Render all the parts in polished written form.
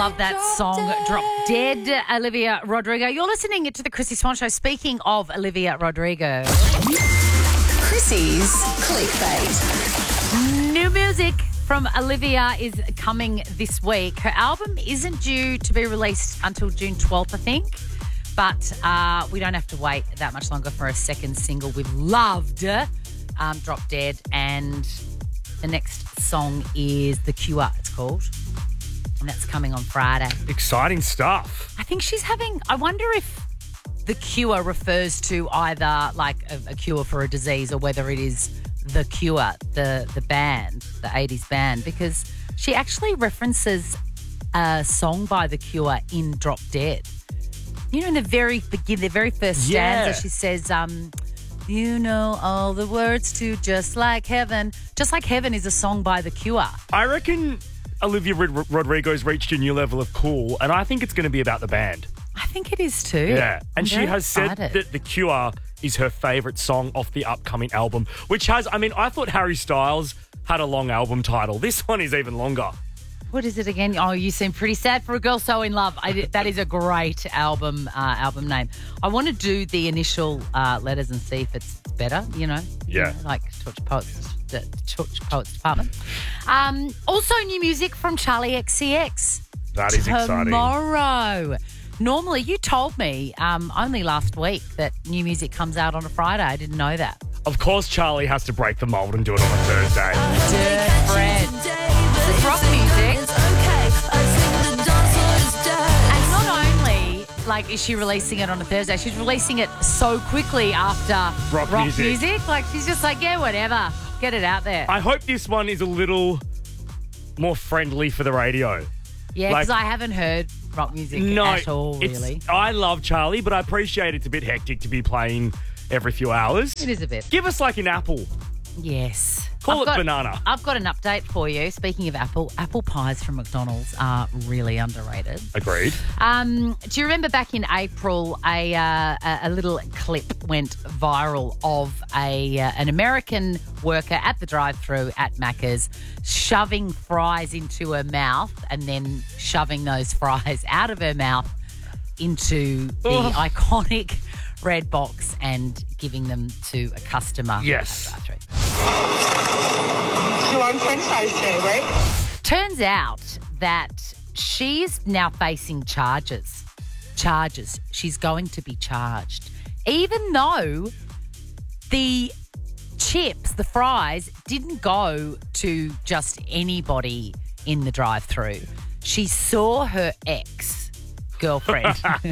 Love that song, Drop Dead, Olivia Rodrigo. You're listening to the Chrissy Swan Show. Speaking of Olivia Rodrigo. Chrissy's Clickbait. New music from Olivia is coming this week. Her album isn't due to be released until June 12th, I think. But we don't have to wait that much longer for a second single. We've loved Drop Dead. And the next song is The Cure, it's called. And that's coming on Friday. Exciting stuff. I think she's having... I wonder if The Cure refers to either like a cure for a disease or whether it is The Cure, the band, the 80s band, because she actually references a song by The Cure in Drop Dead. You know, in the very first stanza, she says, you know all the words to Just Like Heaven. Just Like Heaven is a song by The Cure. I reckon Olivia Rodrigo's reached a new level of cool, and I think it's going to be about the band. I think it is too. Yeah, and I'm she has said excited. that The Cure is her favourite song off the upcoming album, which has, I thought Harry Styles had a long album title. This one is even longer. What is it again? Oh, You Seem Pretty Sad for a Girl So In Love. That is a great album name. I want to do the initial letters and see if it's better, you know. Yeah. Like Torch Poets Department. Also new music from Charlie XCX. That is exciting. Tomorrow. Normally, you told me only last week that new music comes out on a Friday. I didn't know that. Of course, Charlie has to break the mould and do it on a Thursday. Fred. It's rock music. And not only is she releasing it on a Thursday, she's releasing it so quickly after rock music. Like she's just like, yeah, whatever. Get it out there. I hope this one is a little more friendly for the radio. Yeah, because I haven't heard rock music at all, really. I love Charlie, but I appreciate it's a bit hectic to be playing every few hours. It is a bit. Give us like an Apple. Yes. Call it banana. I've got an update for you. Speaking of apple pies from McDonald's are really underrated. Agreed. Do you remember back in April a little clip went viral of an American worker at the drive-thru at Macca's shoving fries into her mouth and then shoving those fries out of her mouth into the iconic red box and giving them to a customer. Yes. You want French fries today, right? Turns out that she is now facing charges. She's going to be charged. Even though the chips, the fries, didn't go to just anybody in the drive-thru. She saw her ex-girlfriend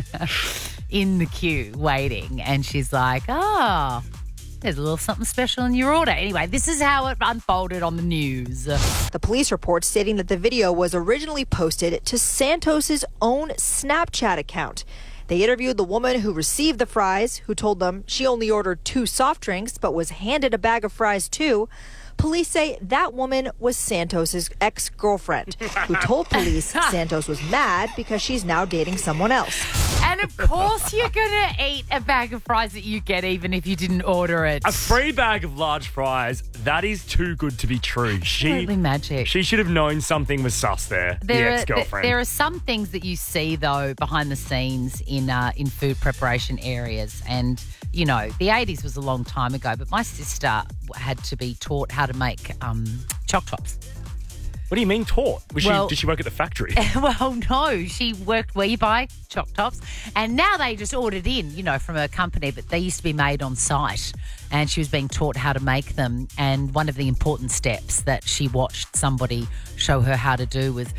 in the queue waiting, and she's like, there's a little something special in your order. Anyway, this is how it unfolded on the news. The police report stating that the video was originally posted to Santos's own Snapchat account. They interviewed the woman who received the fries, who told them she only ordered 2 soft drinks but was handed a bag of fries too. Police say that woman was Santos's ex-girlfriend, who told police Santos was mad because she's now dating someone else. And of course you're going to eat a bag of fries that you get even if you didn't order it. A free bag of large fries, that is too good to be true. Absolutely magic. She should have known something was sus there, the ex-girlfriend. There are some things that you see, though, behind the scenes in food preparation areas. And, you know, the 80s was a long time ago, but my sister had to be taught how to make choc tops. What do you mean taught? Did she work at the factory? Well, no. She worked where you buy choc tops. And now they just ordered in, you know, from a company, but they used to be made on site. And she was being taught how to make them. And one of the important steps that she watched somebody show her how to do was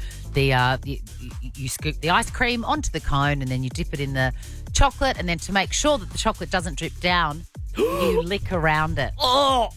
you scoop the ice cream onto the cone and then you dip it in the chocolate. And then to make sure that the chocolate doesn't drip down, you lick around it. Oh!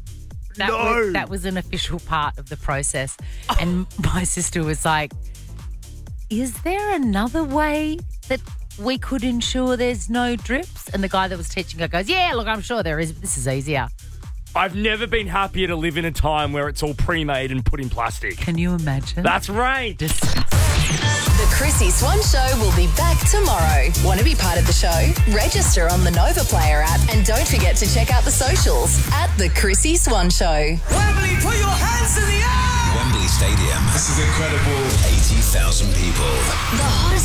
That was an official part of the process. And my sister was like, is there another way that we could ensure there's no drips? And the guy that was teaching her goes, yeah, look, I'm sure there is. But this is easier. I've never been happier to live in a time where it's all pre-made and put in plastic. Can you imagine? That's right. The Chrissy Swan Show will be back tomorrow. Want to be part of the show? Register on the Nova Player app and don't forget to check out the socials at The Chrissy Swan Show. Wembley, put your hands in the air! Wembley Stadium. This is incredible. 80,000 people.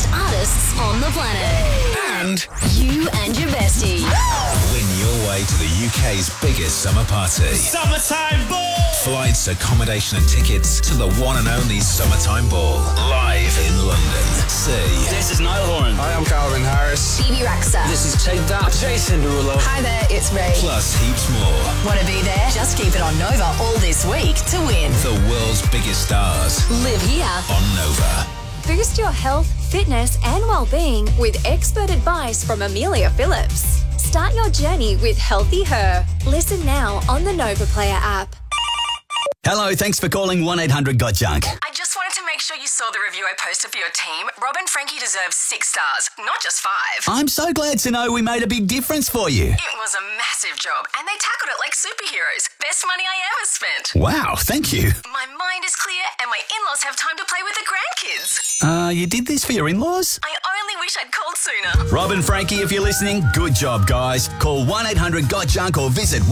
artists on the planet. And You and your bestie. win your way to the UK's biggest summer party. Summertime Ball! Flights, accommodation and tickets to the one and only Summertime Ball. Live in London. See This is Niall Horan. Hi, I'm Calvin Harris. Phoebe Raxa. This is Take That. Jason Derulo. Hi there, it's Ray. plus heaps more. Want to be there? Just keep it on Nova all this week to win. The world's biggest stars Live here. on Nova. Boost your health, fitness, and well-being with expert advice from Amelia Phillips. Start your journey with Healthy Her. Listen now on the Nova Player app. Hello, thanks for calling 1-800-GOT-JUNK. I just wanted to make sure you saw the review I posted for your team. Rob and Frankie deserve 6 stars, not just 5. I'm so glad to know we made a big difference for you. It was a massive job, and they tackled it like superheroes. Best money I ever spent. Wow, thank you. My mind is clear, and my in-laws have time to play with the grandkids. You did this for your in-laws? I only wish I'd called sooner. Rob and Frankie, if you're listening, good job, guys. Call 1-800-GOT-JUNK or visit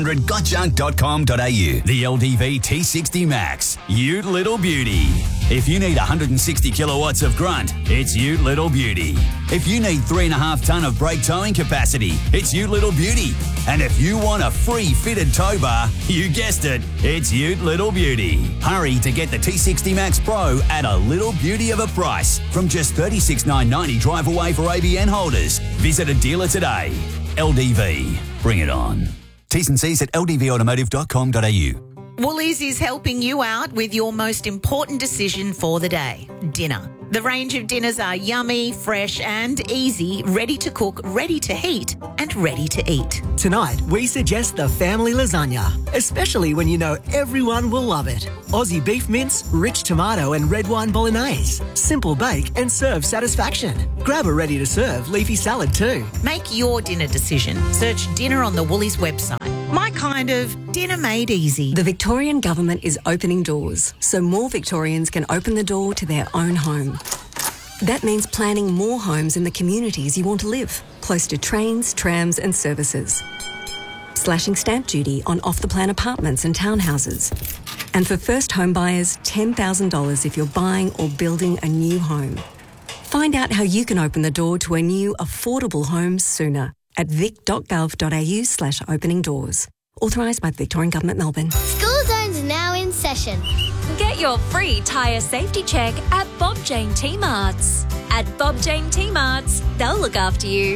1-800-GOTJUNK.com.au. The LDV T60 Max. Ute Little Beauty. If you need 160 kilowatts of grunt, it's Ute Little Beauty. If you need 3.5 tonne of brake towing capacity, it's Ute Little Beauty. And if you want a free fitted tow bar, you guessed it, it's Ute Little Beauty. Hurry to get the T60 Max Pro at a little beauty of a price from just $36,990 drive away for ABN holders. Visit a dealer today. LDV. Bring it on. T's and C's at ldvautomotive.com.au. Woolies is helping you out with your most important decision for the day, dinner. The range of dinners are yummy, fresh and easy, ready to cook, ready to heat and ready to eat. Tonight, we suggest the family lasagna, especially when you know everyone will love it. Aussie beef mince, rich tomato and red wine bolognese. Simple bake and serve satisfaction. Grab a ready-to-serve leafy salad too. Make your dinner decision. Search dinner on the Woolies website. My kind of dinner made easy. The Victorian Government is opening doors, so more Victorians can open the door to their own home. That means planning more homes in the communities you want to live, close to trains, trams and services. Slashing stamp duty on off-the-plan apartments and townhouses. And for first home buyers, $10,000 if you're buying or building a new home. Find out how you can open the door to a new, affordable home sooner at vic.gov.au/opening doors. Authorised by the Victorian Government, Melbourne. School Zone's now in session. Get your free tyre safety check at Bob Jane T-Marts. At Bob Jane T-Marts, they'll look after you.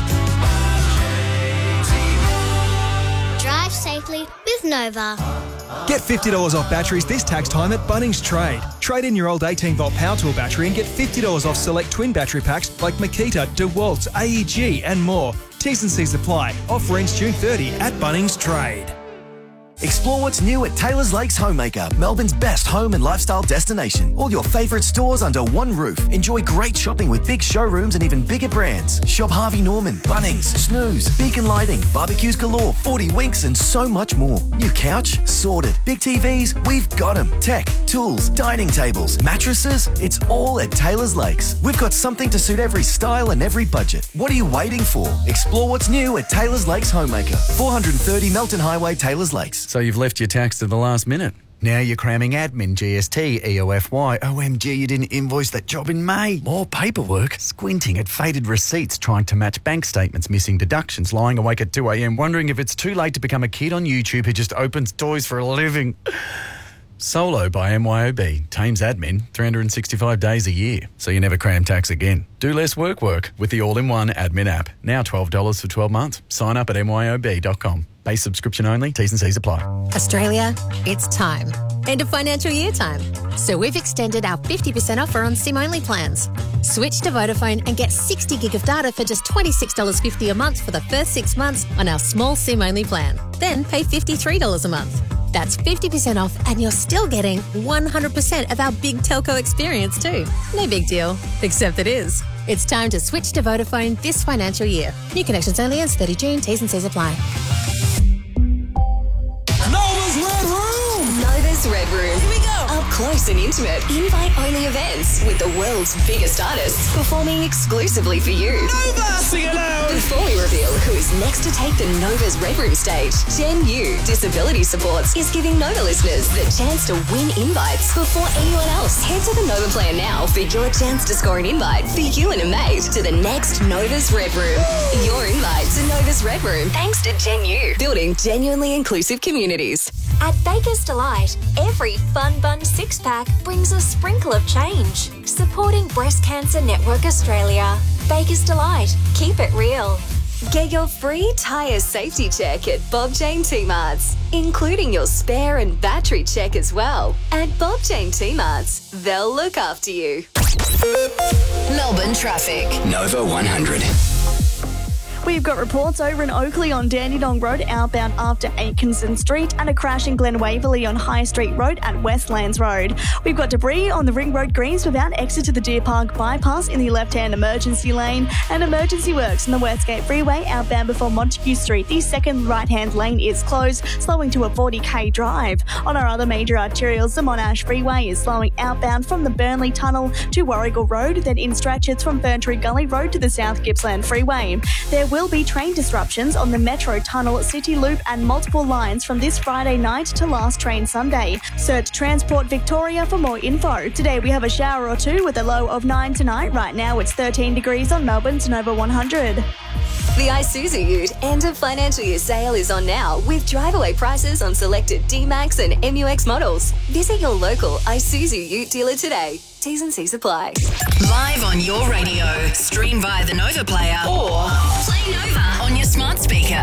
Drive safely with Nova. Get $50 off batteries this tax time at Bunnings Trade. Trade in your old 18-volt power tool battery and get $50 off select twin battery packs like Makita, DeWalt, AEG and more. T's and C's apply. Offer ends June 30 at Bunnings Trade. Explore what's new at Taylor's Lakes Homemaker, Melbourne's best home and lifestyle destination. All your favourite stores under one roof. Enjoy great shopping with big showrooms and even bigger brands. Shop Harvey Norman, Bunnings, Snooze, Beacon Lighting, barbecues galore, 40 Winks and so much more. New couch? Sorted. Big TVs? We've got them. Tech, tools, dining tables, mattresses? It's all at Taylor's Lakes. We've got something to suit every style and every budget. What are you waiting for? Explore what's new at Taylor's Lakes Homemaker. 430 Melton Highway, Taylor's Lakes. So you've left your tax to the last minute. Now you're cramming admin, GST, EOFY. OMG, you didn't invoice that job in May. More paperwork. Squinting at faded receipts, trying to match bank statements, missing deductions, lying awake at 2 a.m, wondering if it's too late to become a kid on YouTube who just opens toys for a living. Solo by MYOB. Tames admin 365 days a year, so you never cram tax again. Do less work with the all-in-one admin app. Now $12 for 12 months. Sign up at myob.com. Base subscription only. T's and C's apply. Australia, it's time. End of financial year time. So we've extended our 50% offer on SIM-only plans. Switch to Vodafone and get 60 gig of data for just $26.50 a month for the first 6 months on our small SIM-only plan. Then pay $53 a month. That's 50% off and you're still getting 100% of our big telco experience too. No big deal, except it is. It's time to switch to Vodafone this financial year. New connections only ends 30 June. T's and C's apply. Nova's Red Room. Here we go. Up close and intimate, invite-only events with the world's biggest artists performing exclusively for you. Nova! Sing it out! Before we reveal who is next to take the Nova's Red Room stage, Gen U Disability Supports is giving Nova listeners the chance to win invites before anyone else. Head to the Nova Player now for your chance to score an invite for you and a mate to the next Nova's Red Room. Your invite to Nova's Red Room, thanks to Gen U, building genuinely inclusive communities. At Baker's Delight, every Fun Bun six-pack brings a sprinkle of change. Supporting Breast Cancer Network Australia. Baker's Delight. Keep it real. Get your free tyre safety check at Bob Jane T-Marts, including your spare and battery check as well. At Bob Jane T-Marts, they'll look after you. Melbourne traffic. Nova 100. We've got reports over in Oakley on Dandenong Road outbound after Atkinson Street and a crash in Glen Waverley on High Street Road at Westlands Road. We've got debris on the Ring Road Greensbourne exit to the Deer Park bypass in the left-hand emergency lane and emergency works on the Westgate Freeway outbound before Montague Street. The second right-hand lane is closed, slowing to a 40k drive. On our other major arterials, the Monash Freeway is slowing outbound from the Burnley Tunnel to Warrigal Road, then in stretches from Ferntree Gully Road to the South Gippsland Freeway. There will be train disruptions on the Metro Tunnel, City Loop and multiple lines from this Friday night to last train Sunday. Search Transport Victoria for more info. Today we have a shower or two with a low of 9 tonight. Right now it's 13 degrees on Melbourne's Nova 100. The Isuzu Ute end of financial year sale is on now with drive-away prices on selected D-Max and MUX models. Visit your local Isuzu Ute dealer today. T's and C's apply. Live on your radio. Stream via the Nova Player or play Nova on your smart speaker.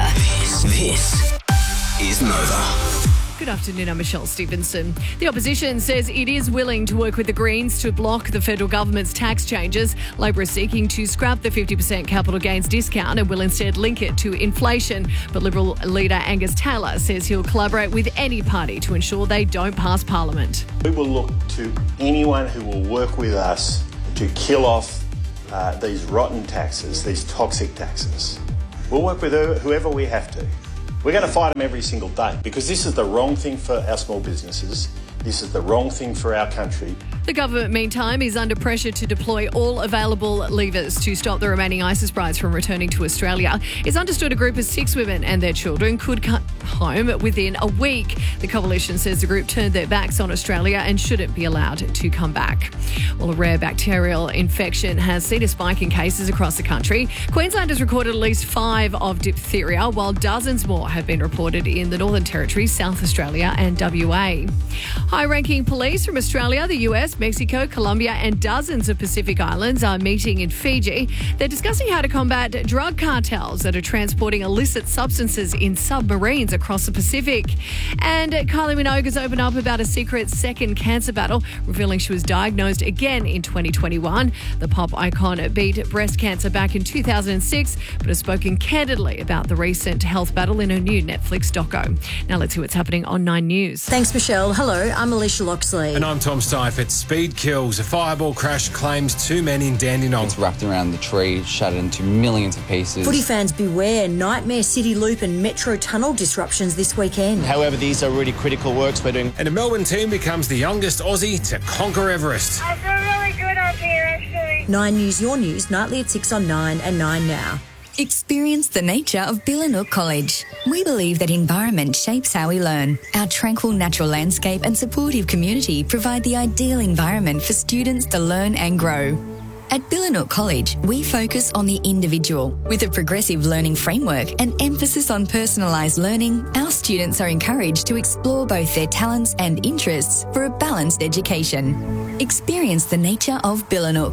This is Nova. Good afternoon, I'm Michelle Stevenson. The opposition says it is willing to work with the Greens to block the federal government's tax changes. Labor is seeking to scrap the 50% capital gains discount and will instead link it to inflation. But Liberal leader Angus Taylor says he'll collaborate with any party to ensure they don't pass Parliament. We will look to anyone who will work with us to kill off these rotten taxes, these toxic taxes. We'll work with whoever we have to. We're going to fight them every single day because this is the wrong thing for our small businesses. This is the wrong thing for our country. The government, meantime, is under pressure to deploy all available levers to stop the remaining ISIS brides from returning to Australia. It's understood a group of 6 women and their children could come home within a week. The coalition says the group turned their backs on Australia and shouldn't be allowed to come back. Well, a rare bacterial infection has seen a spike in cases across the country. Queensland has recorded at least 5 of diphtheria, while dozens more have been reported in the Northern Territory, South Australia and WA. High-ranking police from Australia, the US, Mexico, Colombia and dozens of Pacific islands are meeting in Fiji. They're discussing how to combat drug cartels that are transporting illicit substances in submarines across the Pacific. And Kylie Minogue has opened up about a secret second cancer battle, revealing she was diagnosed again in 2021. The pop icon beat breast cancer back in 2006, but has spoken candidly about the recent health battle in her new Netflix doco. Now let's see what's happening on 9 News. Thanks, Michelle. Hello, I'm Alicia Loxley. And I'm Tom Seifert. Speed kills. A fireball crash claims 2 men in Dandenong. It's wrapped around the tree, shattered into millions of pieces. Footy fans beware. Nightmare City Loop and Metro Tunnel disruptions this weekend. However, these are really critical works we're doing. And a Melbourne team becomes the youngest Aussie to conquer Everest. I feel really good up here, actually. 9 News, your news, nightly at 6 on 9 and 9 now. Experience the nature of Billanook College. We believe that environment shapes how we learn. Our tranquil natural landscape and supportive community provide the ideal environment for students to learn and grow. At Billanook College, we focus on the individual. With a progressive learning framework and emphasis on personalised learning, our students are encouraged to explore both their talents and interests for a balanced education. Experience the nature of Billanook.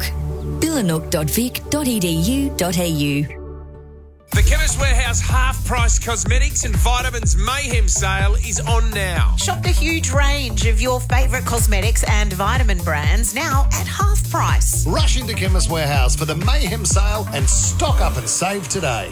billanook.vic.edu.au. The Chemist Warehouse half-price cosmetics and vitamins mayhem sale is on now. Shop the huge range of your favourite cosmetics and vitamin brands now at half price. Rush into Chemist Warehouse for the mayhem sale and stock up and save today.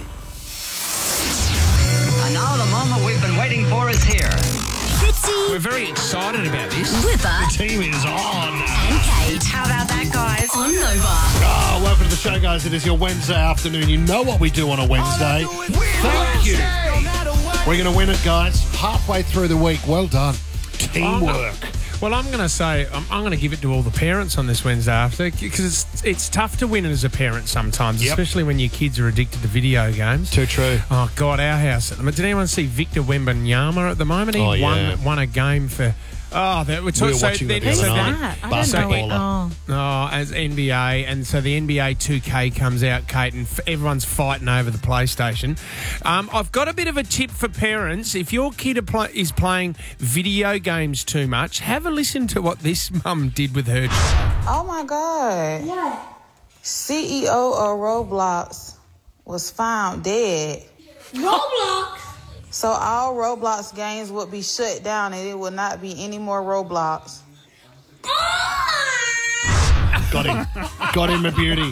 And now the moment we've been waiting for is here. Fitzy. We're very excited about this. Whipper. The team is on. And Kate. How about that, guys? On Nova. Oh, welcome to the show, guys. It is your Wednesday afternoon. You know what we do on a Wednesday. Thank you. We're going to win it, guys. Halfway through the week. Well done. Teamwork. Well, I'm going to say I'm going to give it to all the parents on this Wednesday after, because it's tough to win as a parent sometimes, especially when your kids are addicted to video games. Too true. Oh, God, our house at the moment. Did anyone see Victor Wembanyama at the moment? He won a game for... Oh, we were watching that the other night. Basketballer. As NBA. And so the NBA 2K comes out, Kate, and everyone's fighting over the PlayStation. I've got a bit of a tip for parents. If your kid is playing video games too much, have a listen to what this mum did with her. Oh, my God. What? CEO of Roblox was found dead. Roblox? So all Roblox games would be shut down and it would not be any more Roblox. Got him. Got him, a beauty.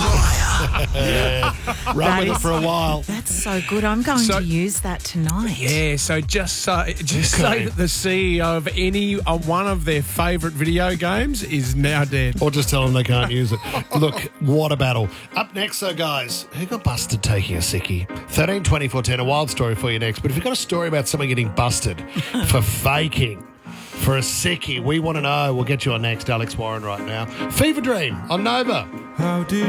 Run with it for a while. That's so good. I'm going to use that tonight. Yeah, so just say that the CEO of one of their favourite video games is now dead. Or just tell them they can't use it. Look, what a battle. Up next, though, guys, who got busted taking a sickie? 13 24 10, a wild story for you next. But if you've got a story about someone getting busted for faking for a sickie, we want to know. We'll get you on next. Alex Warren right now. Fever Dream on Nova. How did